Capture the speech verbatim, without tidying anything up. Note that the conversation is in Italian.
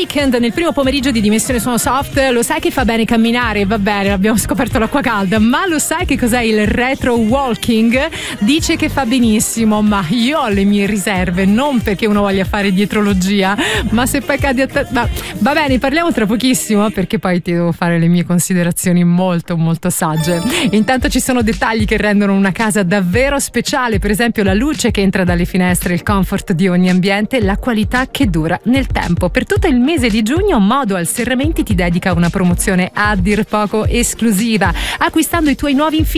Weeknd nel primo pomeriggio di Dimensione Suono Soft. Lo sai che fa bene camminare? Va bene, abbiamo scoperto l'acqua calda, ma lo sai che cos'è il retro walking? Dice che fa benissimo, ma io ho le mie riserve, non perché uno voglia fare dietrologia, ma se poi cadi a te... Va, va bene, parliamo tra pochissimo perché poi ti devo fare le mie considerazioni molto molto sagge. Intanto ci sono dettagli che rendono una casa davvero speciale, per esempio la luce che entra dalle finestre, il comfort di ogni ambiente, la qualità che dura nel tempo. Per tutto il mese di giugno Modo Serramenti ti dedica una promozione a dir poco esclusiva. Acquistando i tuoi nuovi infissi